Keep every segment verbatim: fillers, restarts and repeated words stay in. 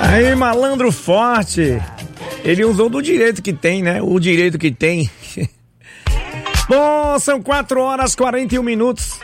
Aí, malandro forte. Ele usou do direito que tem, né? O direito que tem. Bom, são quatro horas e quarenta e um minutos.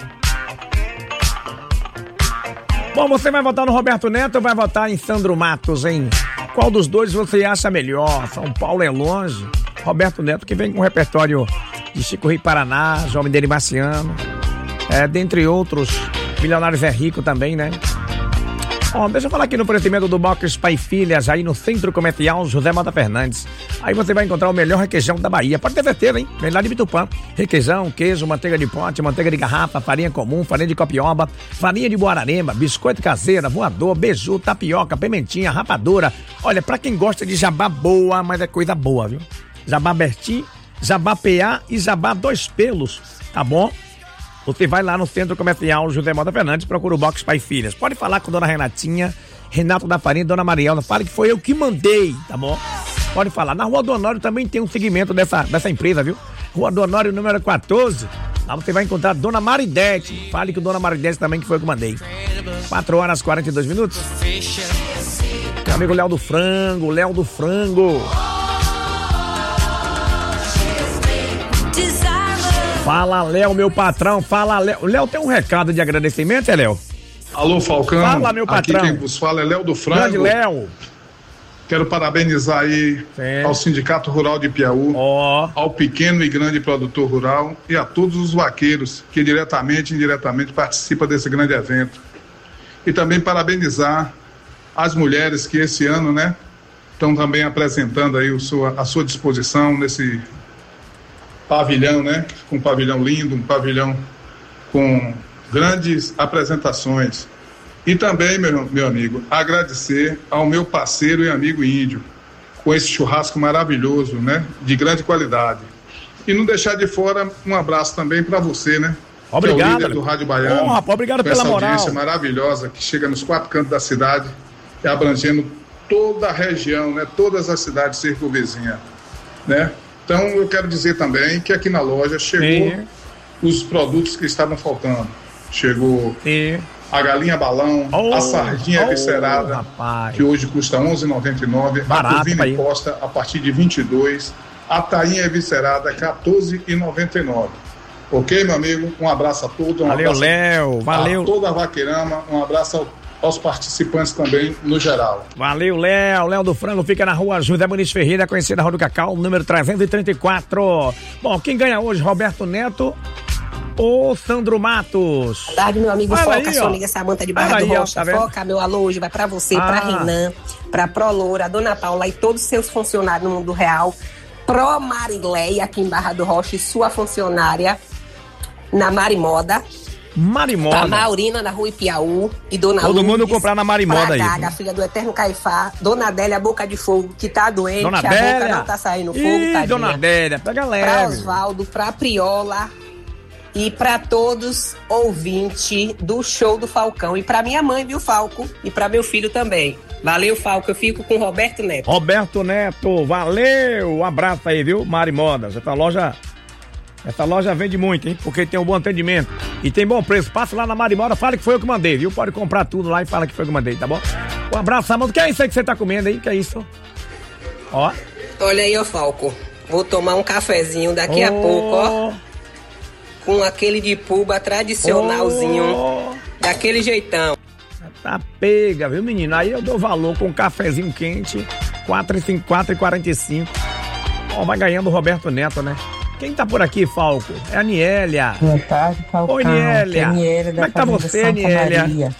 Bom, você vai votar no Roberto Neto ou vai votar em Sandro Matos, hein? Qual dos dois você acha melhor? São Paulo é longe. Roberto Neto, que vem com um repertório de Chico Rei Paraná, Jovem dele Marciano. É, dentre outros, Milionários é Rico também, né? Ó, deixa eu falar aqui no oferecimento do Box Pai e Filhas, aí no Centro Comercial José Mota Fernandes. Aí você vai encontrar o melhor requeijão da Bahia. Pode ter certeza, hein? Vem lá de Bitupã. Requeijão, queijo, manteiga de pote, manteiga de garrafa, farinha comum, farinha de copioba, farinha de Buararema, biscoito caseira, voador, beiju, tapioca, pimentinha, rapadura. Olha, pra quem gosta de jabá boa, mas é coisa boa, viu? Jabá Bertim, jabá P A e jabá Dois Pelos, tá bom? Você vai lá no Centro Comercial José Mota Fernandes, procura o Box Pai e Filhas. Pode falar com Dona Renatinha, Renato da Farinha, Dona Mariela. Fale que foi eu que mandei, tá bom? Pode falar. Na Rua do Honório também tem um segmento dessa, dessa empresa, viu? Rua do Honório, número quatorze. Lá você vai encontrar Dona Maridete. Fale que o Dona Maridete também que foi eu que mandei. quatro horas e quarenta e dois minutos. Meu amigo Léo do Frango, Léo do Frango. Fala, Léo, meu patrão. Fala, Léo. Léo, tem um recado de agradecimento, é, Léo? Alô, Falcão. Fala, meu patrão. Aqui quem vos fala é Léo do Frango. Grande Léo. Quero parabenizar aí Sim. ao Sindicato Rural de Piauí, oh. ao pequeno e grande produtor rural e a todos os vaqueiros que diretamente e indiretamente participam desse grande evento. E também parabenizar as mulheres que esse ano, né, estão também apresentando aí o sua, a sua disposição nesse pavilhão, né? Um pavilhão lindo, um pavilhão com grandes apresentações. E também, meu, meu amigo, agradecer ao meu parceiro e amigo índio, com esse churrasco maravilhoso, né? De grande qualidade. E não deixar de fora um abraço também para você, né? Obrigado. Que é o líder do Rádio Baiano. Oh, rapaz, obrigado pela moral. Essa audiência maravilhosa que chega nos quatro cantos da cidade e abrangendo toda a região, né? Todas as cidades circunvizinhas, né? Então, eu quero dizer também que aqui na loja chegou Sim. os produtos que estavam faltando. Chegou Sim. a galinha balão, oh, a sardinha oh, viscerada, rapaz. que hoje custa onze reais e noventa e nove centavos, a tuvina imposta a partir de vinte e dois reais, a tainha viscerada quatorze reais e noventa e nove centavos. Ok, meu amigo? Um abraço a todos. Um valeu, Léo. Valeu. A toda a Vaqueirama, um abraço ao aos participantes também, no geral. Valeu, Léo. Léo do Frango fica na rua José Muniz Ferreira, conhecida Rua do Cacau, número trezentos e trinta e quatro. Bom, quem ganha hoje, Roberto Neto ou Sandro Matos? Boa tarde, meu amigo Olha Foca, aí, sua amiga Samanta de Barra aí, do Rocha. Ó, tá Foca, meu alô hoje vai pra você, ah. pra Renan, pra Proloura, Dona Paula e todos os seus funcionários no mundo real. Pro Marileia, aqui em Barra do Rocha, e sua funcionária na Marimoda. Marimoda. Pra Maurina, na Rua Ipiaú. E Dona Todo Lourdes, mundo comprar na Marimoda aí. Gaga, filha do Eterno Caifá. Dona Adélia, Boca de Fogo, que tá doente. Dona a Adélia. boca não tá saindo fogo, Ih, tadinha. Dona Adélia, pega leve. Pra Osvaldo, pra Priola. E pra todos ouvintes do show do Falcão. E pra minha mãe, viu, Falco? E pra meu filho também. Valeu, Falco. Eu fico com o Roberto Neto. Roberto Neto, valeu. Um abraço aí, viu? Marimoda. Essa loja... Essa loja vende muito, hein? Porque tem um bom atendimento e tem bom preço. Passa lá na Marimoda, fala que foi eu que mandei, viu? Pode comprar tudo lá e fala que foi eu que mandei, tá bom? Um abraço, Samanta. O que é isso aí que você tá comendo aí? O que é isso? Ó. Olha aí, ô Falco. Vou tomar um cafezinho daqui oh. a pouco, ó. Com aquele de puba tradicionalzinho. Oh. Daquele jeitão. Tá pega, viu, menino? Aí eu dou valor com um cafezinho quente. quatro e quarenta e cinco. Ó, vai ganhando o Roberto Neto, né? Quem tá por aqui, Falco? É a Nielia. Boa tarde, Falcão. Oi, Nielia. Nielia Como é que tá você, Nielia? Maria.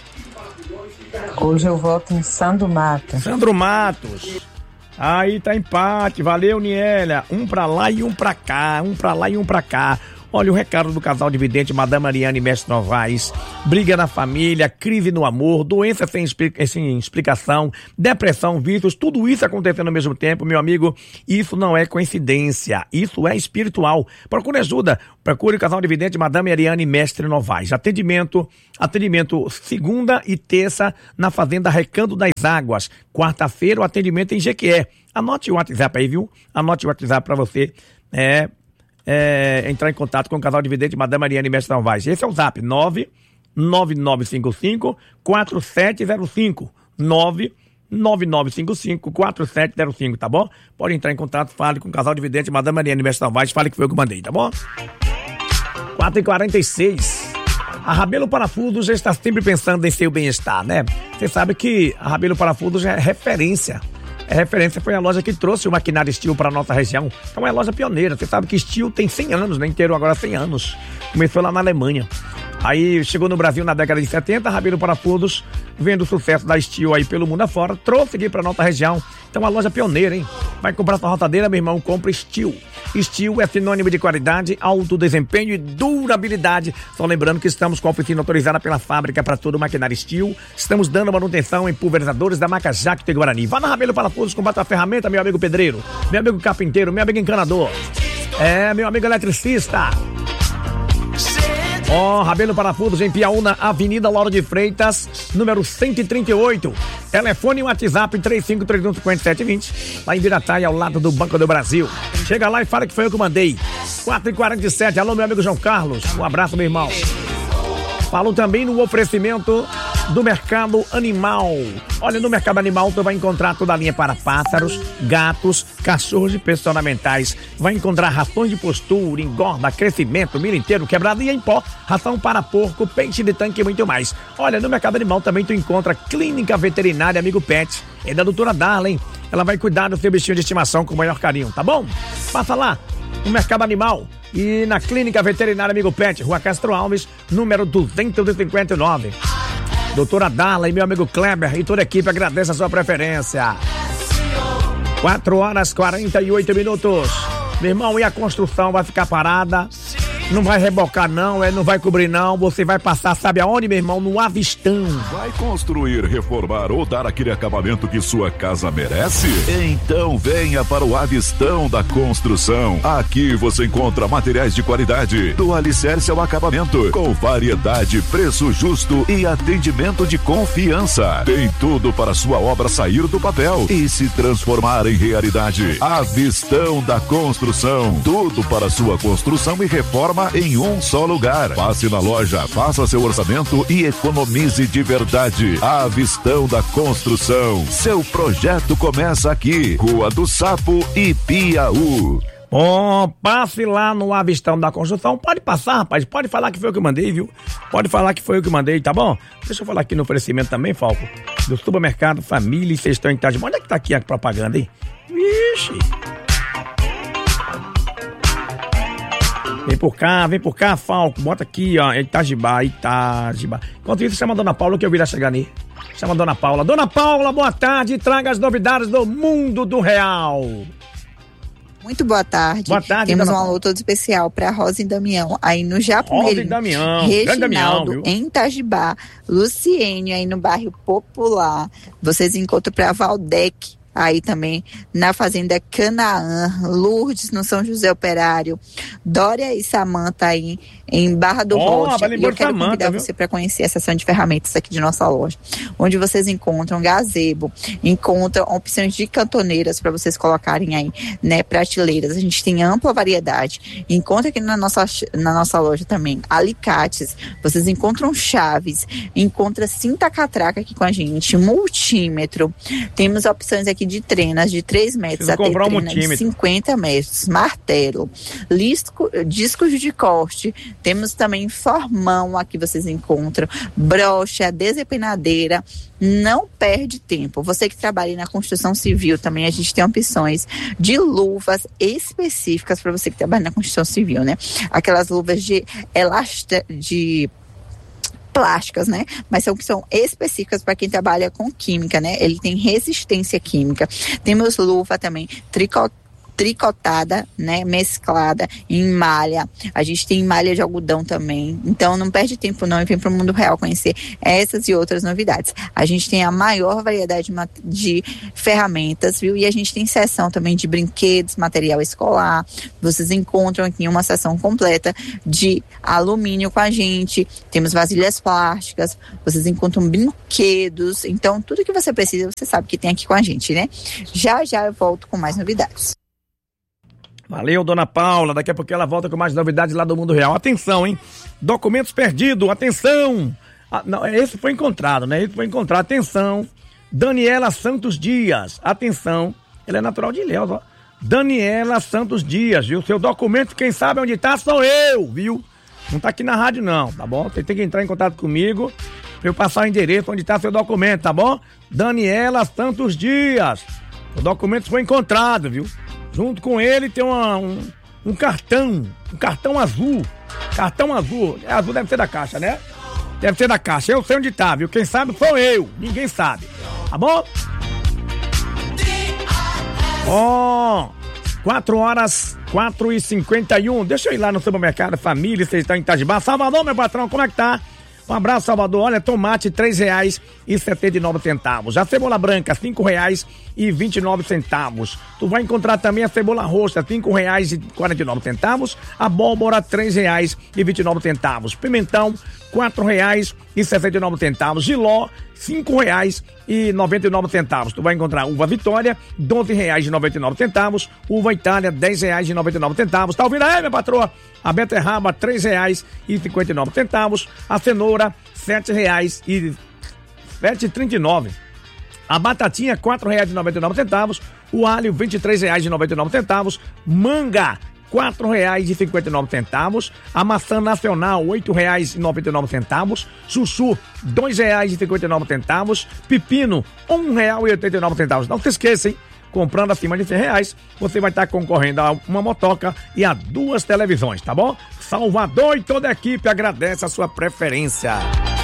Hoje eu volto em Sandro Matos. Sandro Matos. Aí tá empate. Valeu, Nielia. Um pra lá e um pra cá. Um pra lá e um pra cá. Olha o recado do casal de vidente, Madame Mariana e Mestre Novaes. Briga na família, crise no amor, doença sem, explica- sem explicação, depressão, vícios, tudo isso acontecendo ao mesmo tempo, meu amigo. Isso não é coincidência, isso é espiritual. Procure ajuda, procure o casal de vidente, Madame Mariana e Mestre Novaes. Atendimento, atendimento segunda e terça na Fazenda Recanto das Águas. Quarta-feira o atendimento em Jequié. Anote o WhatsApp aí, viu? Anote o WhatsApp pra você, é... É, entrar em contato com o casal de vidente Madame Mariana e Mestre Novaes. Esse é o zap nove nove nove cinco cinco quatro sete zero cinco nove nove nove cinco cinco, quatro sete zero cinco, tá bom? Pode entrar em contato, fale com o casal de vidente, Madame Mariane Investição Vaz, fale que foi eu que mandei, tá bom? quatro e quarenta e seis. A Rabelo Parafusos já está sempre pensando em seu bem-estar, né? Você sabe que a Rabelo Parafusos é referência. É referência, foi a loja que trouxe o maquinário Steel para a nossa região. Então é a loja pioneira. Você sabe que Steel tem cem anos, né? Inteiro agora cem anos. Começou lá na Alemanha. Aí chegou no Brasil na década de setenta, a Rabelo Parafusos, vendo o sucesso da Steel aí pelo mundo afora, trouxe aqui para nossa região. Então a loja pioneira, hein? Vai comprar sua rotadeira, meu irmão, compra Steel. Steel é sinônimo de qualidade, alto desempenho e durabilidade. Só lembrando que estamos com a oficina autorizada pela fábrica para todo o maquinário Steel. Estamos dando manutenção em pulverizadores da marca Jacto e Guarani. Vá na Rabelo Parafusos, combate a ferramenta, meu amigo pedreiro, meu amigo carpinteiro, meu amigo encanador. É, meu amigo eletricista. Ó, oh, Rabelo Parafusos em Piauí, Avenida Lauro de Freitas, número cento e trinta e oito. Telefone e WhatsApp três cinco três um, cinco sete dois zero. Lá em Birataia, ao lado do Banco do Brasil. Chega lá e fala que foi eu que mandei. quatro e quarenta e sete. Alô, meu amigo João Carlos. Um abraço, meu irmão. Falo também no oferecimento do Mercado Animal. Olha, no Mercado Animal tu vai encontrar toda a linha para pássaros, gatos, cachorros e peças ornamentais. Vai encontrar rações de postura, engorda, crescimento, milho inteiro, quebrado e em pó, ração para porco, peixe de tanque e muito mais. Olha, no Mercado Animal também tu encontra Clínica Veterinária Amigo Pet. É da doutora Darlene. Ela vai cuidar do seu bichinho de estimação com o maior carinho, tá bom? Passa lá no Mercado Animal e na Clínica Veterinária Amigo Pet, Rua Castro Alves, número duzentos e cinquenta e nove. Doutora Darla e meu amigo Kleber e toda a equipe agradece a sua preferência. quatro horas e quarenta e oito minutos. Meu irmão, e a construção vai ficar parada? Não vai rebocar não, é, não vai cobrir não. Você vai passar, sabe aonde, meu irmão? No Avistão. Vai construir, reformar ou dar aquele acabamento que sua casa merece? Então venha para o Avistão da Construção. Aqui você encontra materiais de qualidade, do alicerce ao acabamento, com variedade, preço justo e atendimento de confiança. Tem tudo para sua obra sair do papel e se transformar em realidade. Avistão da Construção. Tudo para sua construção e reforma em um só lugar. Passe na loja, faça seu orçamento e economize de verdade. Avistão da Construção. Seu projeto começa aqui. Rua do Sapo e Piauí. Ó, oh, passe lá no Avistão da Construção. Pode passar, rapaz. Pode falar que foi eu que mandei, viu? Pode falar que foi eu que mandei, tá bom? Deixa eu falar aqui no oferecimento também, Falco. Do Supermercado Família e Cestão em Itajubá. Onde é que tá aqui a propaganda, hein? Vixe. Vem por cá, vem por cá, Falco. Bota aqui, ó. Itajubá, Itajubá. Enquanto isso, chama a Dona Paula que eu vi ela chegar ali. Chama a Dona Paula. Dona Paula, boa tarde. Traga as novidades do mundo do real. Muito boa tarde. Boa tarde, Temos Dona um alô todo especial para Rosa e Damião, aí no Japão. Rosa e Damião. Reginaldo, Damião, em Itajubá. Luciene, aí no bairro Popular. Vocês encontram para Valdec, aí também na Fazenda Canaã. Lourdes, no São José Operário. Dória e Samanta aí em Barra do oh, Rocha. E eu quero Samanta, convidar viu? você para conhecer a seção de ferramentas aqui de nossa loja, onde vocês encontram gazebo, encontram opções de cantoneiras para vocês colocarem aí, né, prateleiras. A gente tem ampla variedade. Encontra aqui na nossa, na nossa loja também alicates, vocês encontram chaves, encontra cinta catraca aqui com a gente, multímetro. Temos opções aqui de trenas de três metros até trena um de cinquenta metros, martelo, lisco, discos de corte. Temos também formão, aqui vocês encontram brocha, desempenadeira. Não perde tempo. Você que trabalha na construção civil também, a gente tem opções de luvas específicas para você que trabalha na construção civil, né? Aquelas luvas de elástica, de plásticas, né? Mas são que são específicas para quem trabalha com química, né? Ele tem resistência química. Temos luva também tricotada, tricotada, né, mesclada em malha. A gente tem malha de algodão também. Então não perde tempo não e vem para o mundo real conhecer essas e outras novidades. A gente tem a maior variedade de ferramentas, viu? E a gente tem seção também de brinquedos, material escolar. Vocês encontram aqui uma seção completa de alumínio com a gente. Temos vasilhas plásticas. Vocês encontram brinquedos. Então tudo que você precisa, você sabe que tem aqui com a gente, né? Já já eu volto com mais novidades. Valeu, Dona Paula. Daqui a pouco ela volta com mais novidades lá do mundo real. Atenção, hein? Documentos perdidos, atenção! Ah, não, esse foi encontrado, né? Esse foi encontrado. Atenção! Daniela Santos Dias. Atenção, ela é natural de Ilhéus, ó. Daniela Santos Dias, viu? Seu documento, quem sabe onde tá, sou eu, viu? Não tá aqui na rádio não, tá bom? Você tem que entrar em contato comigo pra eu passar o endereço onde tá seu documento, tá bom? Daniela Santos Dias. O documento foi encontrado, viu? Junto com ele tem uma, um, um cartão, um cartão azul. Cartão azul, é azul, deve ser da Caixa, né? Deve ser da Caixa, eu sei onde tá, viu? Quem sabe sou eu, ninguém sabe, tá bom? Ó, oh, quatro horas, quatro e cinquenta e um, deixa eu ir lá no supermercado Família, vocês estão em Itajubá. Salvador, meu patrão, como é que tá? Um abraço, Salvador. Olha, tomate, três reais e setenta e nove centavos. A cebola branca, cinco reais e vinte e nove centavos. Tu vai encontrar também a cebola roxa, cinco reais e quarenta e nove centavos. Abóbora, três reais e vinte e nove centavos. Pimentão, quatro reais e sessenta e nove centavos. Giló, cinco reais e noventa e nove centavos. Tu vai encontrar uva Vitória, doze reais e noventa e nove centavos. Uva Itália, dez reais e noventa e nove centavos. Tá ouvindo aí, minha patroa? A beterraba, três reais e cinquenta e nove centavos. A cenoura, sete reais e sete e trinta e nove. A batatinha, quatro reais e noventa e nove centavos. O alho, vinte e três reais e noventa e nove centavos. Manga, quatro reais e cinquenta e nove centavos. A maçã nacional, oito reais e noventa e nove centavos. Chuchu, dois reais e cinquenta e nove centavos. Pepino, um real e oitenta e nove centavos. Não se esqueça, hein? Comprando acima de cem reais, você vai estar concorrendo a uma motoca e a duas televisões, tá bom? Salvador e toda a equipe agradece a sua preferência.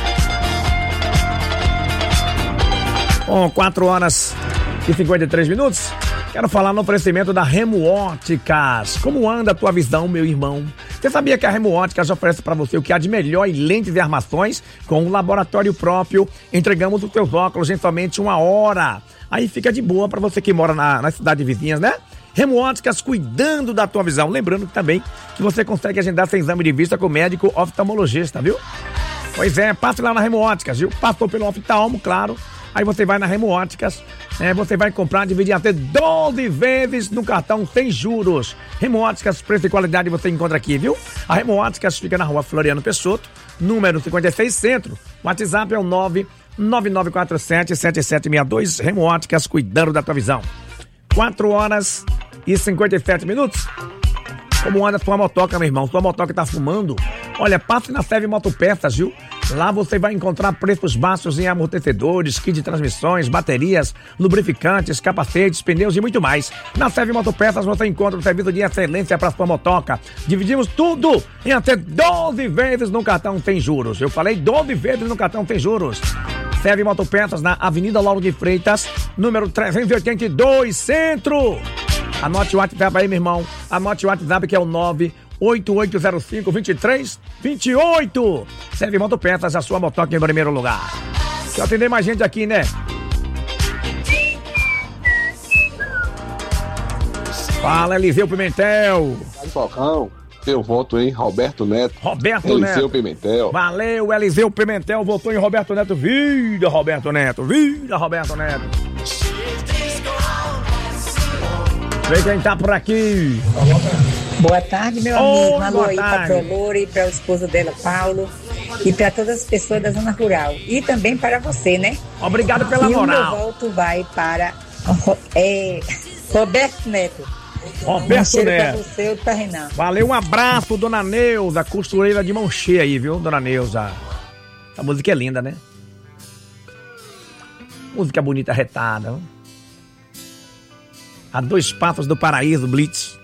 Bom, quatro horas e cinquenta e três minutos. Quero falar no oferecimento da Remo Óticas. Como anda a tua visão, meu irmão? Você sabia que a Remo Óticas oferece para você o que há de melhor em lentes e armações? Com um laboratório próprio, entregamos os seus óculos em somente uma hora. Aí fica de boa para você que mora na, na cidade vizinhas, né? Remo Óticas cuidando da tua visão. Lembrando também que você consegue agendar seu exame de vista com o médico oftalmologista, viu? Pois é, passe lá na Remo Óticas, viu? Passou pelo oftalmo, claro. Aí você vai na Remo Óticas, né? Você vai comprar, dividir até doze vezes no cartão sem juros. Remo Óticas, preço e qualidade você encontra aqui, viu? A Remo Óticas fica na rua Floriano Peixoto, número cinquenta e seis Centro. O WhatsApp é o nove nove nove quatro sete sete sete seis dois. Remo Óticas, cuidando da tua visão. quatro horas e cinquenta e sete minutos. Como anda sua motoca, meu irmão? Sua motoca tá fumando? Olha, passe na Seve Motopeças, viu? Lá você vai encontrar preços baixos em amortecedores, kit de transmissões, baterias, lubrificantes, capacetes, pneus e muito mais. Na Seve Motopeças você encontra um serviço de excelência para sua motoca. Dividimos tudo em até doze vezes no cartão sem juros. Eu falei doze vezes no cartão sem juros. Seve Motopeças na Avenida Lauro de Freitas, número trezentos e oitenta e dois, Centro. Anote o WhatsApp aí, meu irmão. Anote o WhatsApp que é o nove oito oito zero cinco, dois três dois oito. Seve Motopeças, a sua motoca em primeiro lugar. Deixa eu atender mais gente aqui, né? Fala, Eliseu Pimentel. Falcão, eu voto em Roberto Neto. Roberto Eliseu Neto. Eliseu Pimentel. Valeu, Eliseu Pimentel votou em Roberto Neto. Vida, Roberto Neto. Vida, Roberto Neto. Vem quem tá por aqui. Boa tarde, meu Oi, amigo. Alô aí pra Prolora e para o esposo dela, Paulo. E para todas as pessoas da zona rural. E também para você, né? Obrigado pela e moral. E o meu voto vai para é, Roberto Neto. Roberto um Neto. Pra você e pra Renan. Valeu, um abraço, dona Neuza, costureira de mão cheia aí, viu, dona Neuza? Essa música é linda, né? Música bonita, retada. A dois passos do paraíso, Blitz.